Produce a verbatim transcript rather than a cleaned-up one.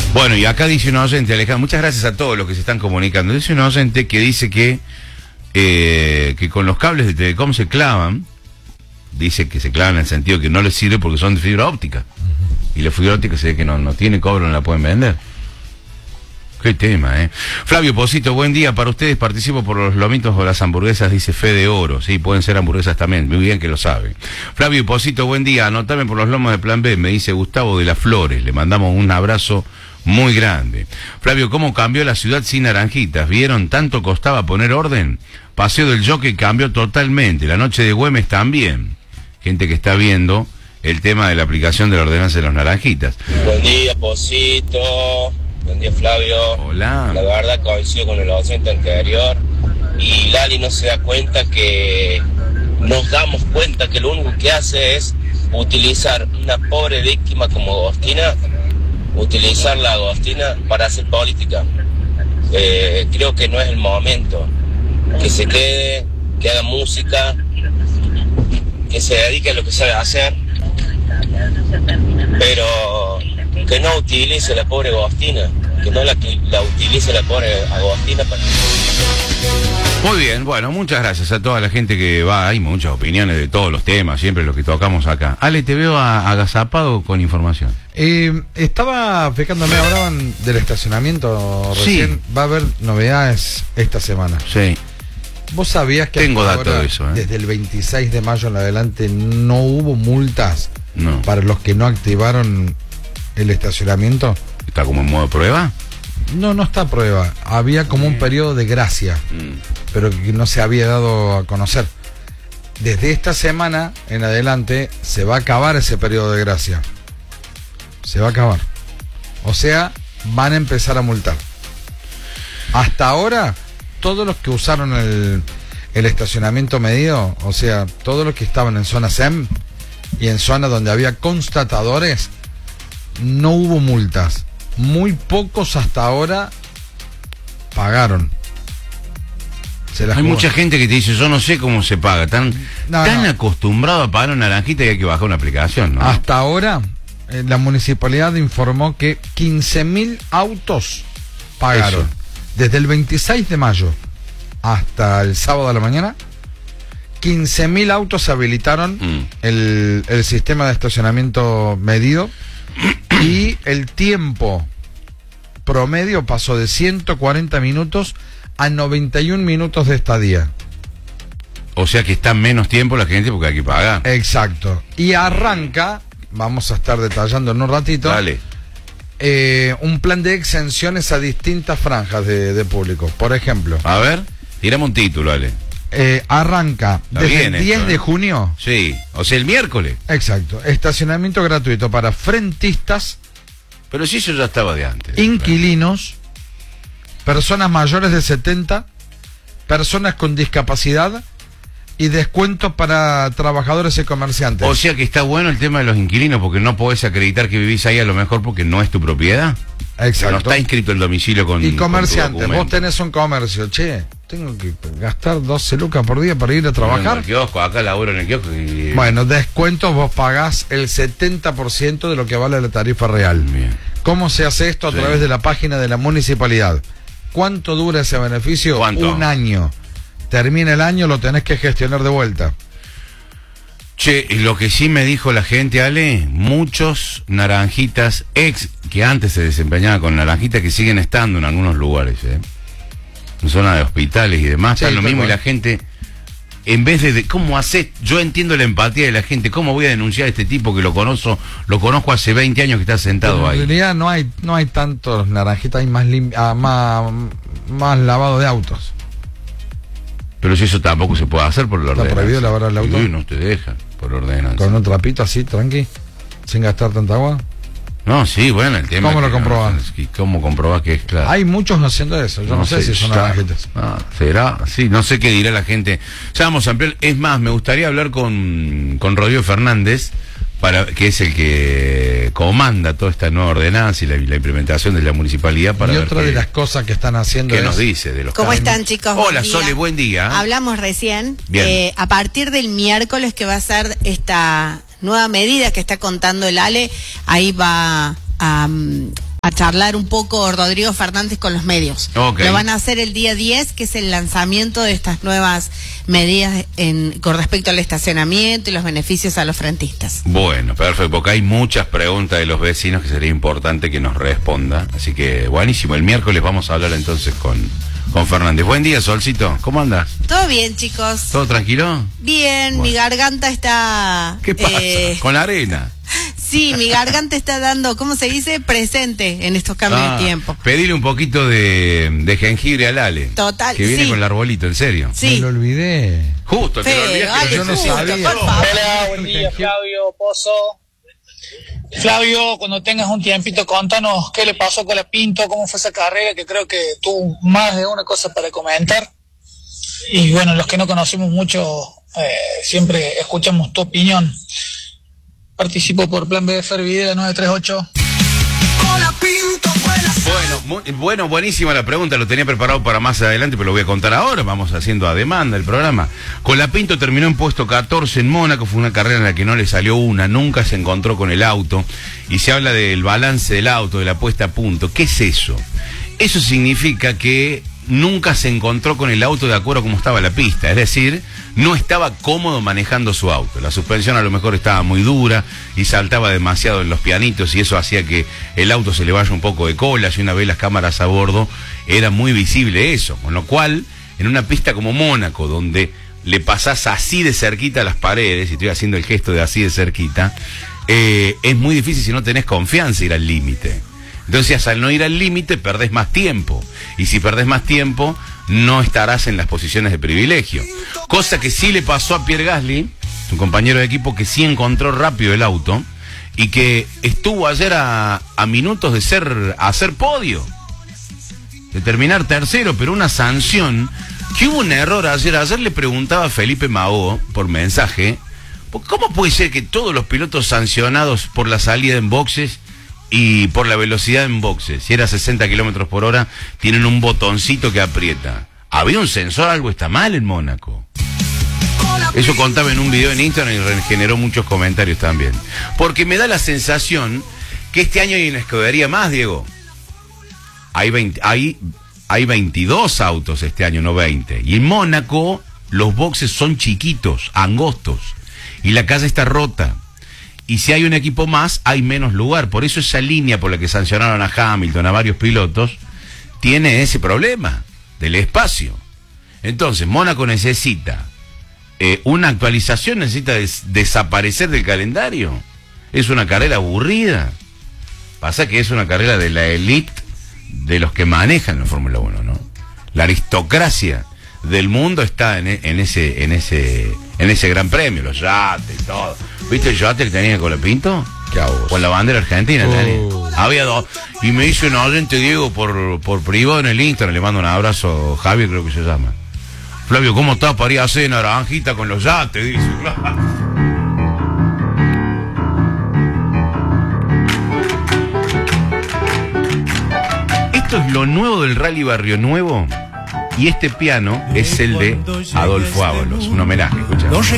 Bueno, y acá dice un oyente, Alejandro, muchas gracias a todos los que se están comunicando. Dice un oyente que dice que, eh, que con los cables de Telecom se clavan, dice que se clavan en el sentido que no les sirve porque son de fibra óptica. Uh-huh. Y la fibra óptica se ve que no, no tiene cobro, no la pueden vender. Qué tema, ¿eh? Flavio Posito, buen día para ustedes. Participo por los lomitos o las hamburguesas, dice Fede Oro. Sí, pueden ser hamburguesas también. Muy bien que lo saben. Flavio Posito, buen día. Anotame por los lomos de Plan B, me dice Gustavo de las Flores. Le mandamos un abrazo muy grande. Flavio, ¿cómo cambió la ciudad sin naranjitas? ¿Vieron? ¿Tanto costaba poner orden? Paseo del Jockey cambió totalmente. La noche de Güemes también. Gente que está viendo el tema de la aplicación de la ordenanza de los naranjitas. Buen día, Posito. Buen día, Flavio. Hola. La verdad coincido con el docente anterior. Y Lali no se da cuenta que... Nos damos cuenta que lo único que hace es utilizar una pobre víctima como Agostina, utilizar la Agostina para hacer política. Eh, creo que no es el momento. Que se quede, que haga música, que se dedique a lo que sabe hacer, pero que no utilice la pobre Agostina, que no la, la utilice la pobre Agostina para... Muy bien, bueno, muchas gracias a toda la gente que va, hay muchas opiniones de todos los temas, siempre los que tocamos acá. Ale, te veo a- agazapado con información. Eh, estaba fijándome, hablaban del estacionamiento recién, Sí. va a haber novedades esta semana. Sí. ¿Vos sabías que Tengo hasta dato ahora, de eso, ¿eh? desde el veintiséis de mayo en adelante no hubo multas No. para los que no activaron el estacionamiento? ¿Está como en modo prueba? No, no está a prueba. Había como un periodo de gracia, Mm. pero que no se había dado a conocer. Desde esta semana en adelante se va a acabar ese periodo de gracia. Se va a acabar. O sea, van a empezar a multar. Hasta ahora, todos los que usaron el, el estacionamiento medido, o sea, todos los que estaban en zona S E M y en zona donde había constatadores, no hubo multas. Muy pocos hasta ahora pagaron. Se las Hay jugó. mucha gente que te dice, yo no sé cómo se paga, tan, No, tan no. acostumbrado a pagar una naranjita y hay que bajar una aplicación, ¿no? Hasta ahora, eh, la municipalidad informó que quince mil autos pagaron. Eso. Desde el veintiséis de mayo hasta el sábado de la mañana, quince mil autos habilitaron Mm. el, el sistema de estacionamiento medido y el tiempo promedio pasó de ciento cuarenta minutos a noventa y un minutos de estadía. O sea que está menos tiempo la gente porque hay que pagar. Exacto. Y arranca, vamos a estar detallando en un ratito, Dale. eh, un plan de exenciones a distintas franjas de, de público. Por ejemplo, A ver, tirame un título, Ale. eh, arranca Está desde bien el diez esto, de ¿eh? junio. Sí, o sea, el miércoles. Exacto. Estacionamiento gratuito para frentistas, Pero si eso ya estaba de antes. inquilinos, personas mayores de setenta, personas con discapacidad y descuentos para trabajadores y comerciantes. O sea que está bueno el tema de los inquilinos porque no podés acreditar que vivís ahí a lo mejor porque no es tu propiedad. Exacto. No está inscrito el domicilio con Y con tu comerciantes, vos documento. tenés un comercio, che, tengo que gastar doce lucas por día para ir a En trabajar. el kiosco, acá laburo en el kiosco y... Bueno, descuentos, vos pagás el setenta por ciento de lo que vale la tarifa real. Bien. ¿Cómo se hace esto? A Sí. través de la página de la municipalidad. ¿Cuánto dura ese beneficio? ¿Cuánto? Un año. Termina el año, lo tenés que gestionar de vuelta. Che, y lo que sí me dijo la gente, Ale, muchos naranjitas ex que antes se desempeñaban con naranjitas que siguen estando en algunos lugares, ¿eh? En zona de hospitales y demás, Sí, está lo tal mismo y cual. la gente, en vez de, de- ¿cómo hace? Yo entiendo la empatía de la gente, ¿cómo voy a denunciar a este tipo que lo conozco, lo conozco hace veinte años que está sentado en ahí? realidad no hay, no hay tantos naranjitas, hay más, lim- ah, más, más lavado de autos. Pero si eso tampoco se puede hacer por la ¿Está ordenanza. prohibido lavar el auto? Uy, no te dejan por ordenanza. Con un trapito así, tranqui, sin gastar tanta agua. No, sí, bueno, el tema... ¿Cómo es lo que comprobás? no- es que ¿Cómo comprobás que es claro? Hay muchos haciendo eso, yo no, sé, si son está- naranjitas. Ah, ¿será? Sí, no sé qué dirá la gente. Ya vamos a ampliar. Es más, me gustaría hablar con, con Rodrigo Fernández, para que es el que comanda toda esta nueva ordenanza y la, y la implementación de la municipalidad para Y ver otra qué, de las cosas que están haciendo qué es... nos dice de los ¿Cómo cambios. están, chicos? Hola, Buen día. Sole, buen día. Hablamos recién. Bien. Eh, a partir del miércoles que va a ser esta nueva medida que está contando el Ale, ahí va a, a charlar un poco Rodrigo Fernández con los medios. Okay. Lo van a hacer el día diez, que es el lanzamiento de estas nuevas medidas en, con respecto al estacionamiento y los beneficios a los frentistas. Bueno, perfecto, porque hay muchas preguntas de los vecinos que sería importante que nos responda. Así que buenísimo, el miércoles vamos a hablar entonces con, con Fernández. Buen día, Solcito, ¿cómo andas? Todo bien, chicos. ¿Todo tranquilo? Bien, Bueno. Mi garganta está... ¿Qué pasa? eh, Con la arena. Sí, mi garganta está dando, ¿cómo se dice? Presente en estos cambios Ah, de tiempo. Pedile un poquito de, de jengibre al Ale. Total, Que viene sí. con el arbolito, en serio. Sí. Me lo olvidé. Justo, te lo Fede, olvidaste. Ale, yo no justo, sabía. por favor. Hola, buen día Flavio, Pozo. Flavio, cuando tengas un tiempito, contanos qué le pasó con la Pinto, cómo fue esa carrera, que creo que tuvo más de una cosa para comentar. Y bueno, los que no conocemos mucho, eh, siempre escuchamos tu opinión. Participo por Plan B de Fervidera nueve tres ocho. Bueno, muy- bueno, buenísima la pregunta, lo tenía preparado para más adelante, pero lo voy a contar ahora, vamos haciendo a demanda el programa. Colapinto terminó en puesto catorce en Mónaco, fue una carrera en la que no le salió una, nunca se encontró con el auto, y se habla del balance del auto, de la puesta a punto. ¿Qué es eso? Eso significa que nunca se encontró con el auto de acuerdo a cómo estaba la pista, es decir, no estaba cómodo manejando su auto. La suspensión a lo mejor estaba muy dura y saltaba demasiado en los pianitos y eso hacía que el auto se le vaya un poco de cola. Si una vez las cámaras a bordo, era muy visible eso, con lo cual, en una pista como Mónaco, donde le pasás así de cerquita a las paredes, y estoy haciendo el gesto de así de cerquita, eh, es muy difícil si no tenés confianza ir al límite. Entonces, al no ir al límite, perdés más tiempo. Y si perdés más tiempo, no estarás en las posiciones de privilegio. Cosa que sí le pasó a Pierre Gasly, su compañero de equipo, que sí encontró rápido el auto y que estuvo ayer a, a minutos de ser a hacer podio, de terminar tercero, pero una sanción, que hubo un error ayer. Ayer le preguntaba a Felipe Mao por mensaje, ¿cómo puede ser que todos los pilotos sancionados por la salida en boxes y por la velocidad en boxes, si era sesenta kilómetros por hora, tienen un botoncito que aprieta? Había un sensor, algo está mal en Mónaco. Eso contaba en un video en Instagram y generó muchos comentarios también. Porque me da la sensación que este año hay una escudería más, Diego. Hay, veinte, hay, hay veintidós autos este año, no veinte. Y en Mónaco los boxes son chiquitos, angostos. Y la calle está rota. Y si hay un equipo más, hay menos lugar. Por eso esa línea por la que sancionaron a Hamilton, a varios pilotos, tiene ese problema del espacio. Entonces, Mónaco necesita eh, una actualización, necesita des- desaparecer del calendario. Es una carrera aburrida. Pasa que es una carrera de la elite de los que manejan la Fórmula uno, ¿no? La aristocracia del mundo está en, e- en ese en ese en ese gran premio, los yates y todo. ¿Viste el yate que tenía Colapinto? ¿Qué hago? Con la bandera argentina, Oh. tenía. Había dos. Y me hizo un oyente, Diego, por, por privado en el Instagram. Le mando un abrazo, Javier creo que se llama. Flavio, ¿cómo estás para ir a hacer naranjita con los yates? Dice. Esto es lo nuevo del Rally Barrio Nuevo. Y este piano es el de Adolfo Ábalos. Un homenaje, escucha.